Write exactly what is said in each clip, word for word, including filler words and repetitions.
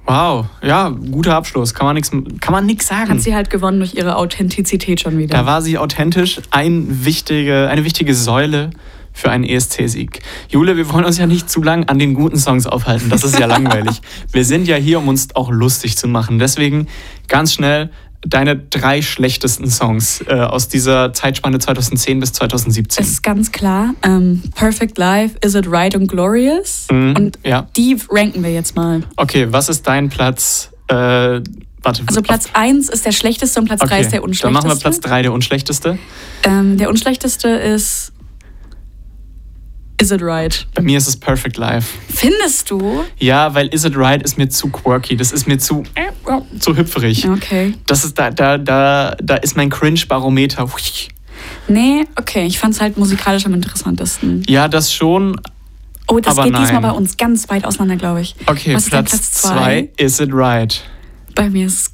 Wow, ja, guter Abschluss. Kann man nichts kann man nix sagen. Hat sie halt gewonnen durch ihre Authentizität schon wieder. Da war sie authentisch, ein wichtige, eine wichtige Säule für einen E S C-Sieg. Jule, wir wollen uns ja nicht zu lang an den guten Songs aufhalten. Das ist ja langweilig. Wir sind ja hier, um uns auch lustig zu machen. Deswegen ganz schnell deine drei schlechtesten Songs äh, aus dieser Zeitspanne zweitausendzehn bis zweitausendsiebzehn. Es ist ganz klar, ähm, Perfect Life, Is It Right und Glorious. Mhm, und ja. die ranken wir jetzt mal. Okay, was ist dein Platz? Äh, warte. Also Platz eins ist der schlechteste und Platz drei okay, ist der unschlechteste. Dann machen wir Platz drei, der unschlechteste. Ähm, der unschlechteste ist Is It Right. Bei mir ist es Perfect Life. Findest du? Ja, weil Is It Right ist mir zu quirky. Das ist mir zu, äh, zu hüpferig. Okay. Das ist da, da, da, da ist mein Cringe-Barometer. Nee, okay. Ich fand es halt musikalisch am interessantesten. Ja, das schon. Oh, das aber geht nein. diesmal bei uns ganz weit auseinander, glaube ich. Okay, Was Platz Platz zwei, Is It Right. Bei mir ist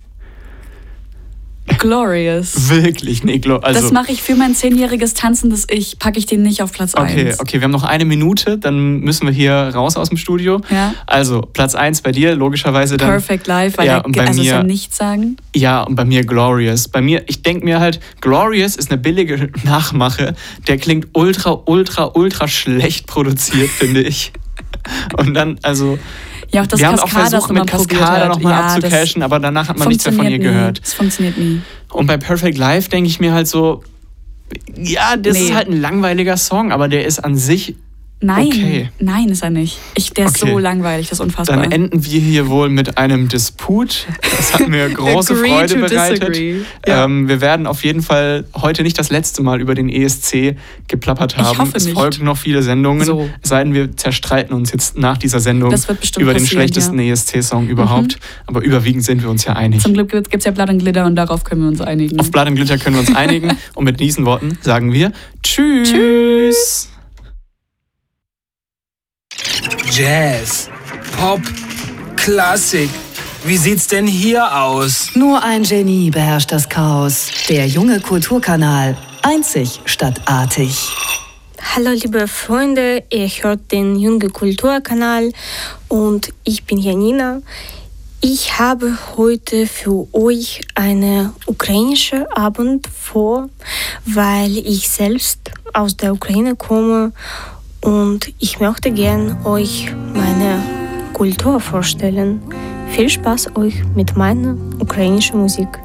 Glorious. Wirklich, nee, glo- also das mache ich für mein zehnjähriges tanzendes Ich, packe ich den nicht auf Platz Okay, eins. okay, wir haben noch eine Minute, dann müssen wir hier raus aus dem Studio. Ja. Also, Platz eins bei dir, logischerweise dann. Perfect Life, weil ja, er, und bei also mir, soll nichts sagen. Ja, und bei mir Glorious. Bei mir, ich denke mir halt, Glorious ist eine billige Nachmache. Der klingt ultra, ultra, ultra schlecht produziert, finde ich. Und dann, also... Ja, auch das wir haben auch Cascada, versucht, mit Cascada nochmal ja, abzucashen, aber danach hat man nichts mehr von ihr nie. gehört. Das funktioniert nie. Und bei Perfect Life denke ich mir halt so, ja, das Nee. ist halt ein langweiliger Song, aber der ist an sich Nein, okay. nein, ist er nicht. Ich, der ist Okay. so langweilig, das ist unfassbar. Dann enden wir hier wohl mit einem Disput. Das hat mir große Agree Freude to bereitet. disagree. Ja. Ähm, wir werden auf jeden Fall heute nicht das letzte Mal über den E S C geplappert haben. Ich hoffe es nicht. folgen noch viele Sendungen. So. Es sei denn, wir zerstreiten uns jetzt nach dieser Sendung Das wird bestimmt über den passieren, schlechtesten ja. E S C-Song überhaupt. Aber überwiegend sind wir uns ja einig. Zum Glück gibt es ja Blood and Glitter und darauf können wir uns einigen. Auf Blood and Glitter können wir uns einigen. Und mit diesen Worten sagen wir Tschüss. Tschüss. Jazz, Pop, Klassik. Wie sieht's denn hier aus? Nur ein Genie beherrscht das Chaos. Der junge Kulturkanal. Einzig statt artig. Hallo liebe Freunde, ihr hört den Junge Kulturkanal und ich bin Janina. Ich habe heute für euch einen ukrainischen Abend vor, weil ich selbst aus der Ukraine komme und ich möchte gern euch meine Kultur vorstellen. Viel Spaß euch mit meiner ukrainischen Musik.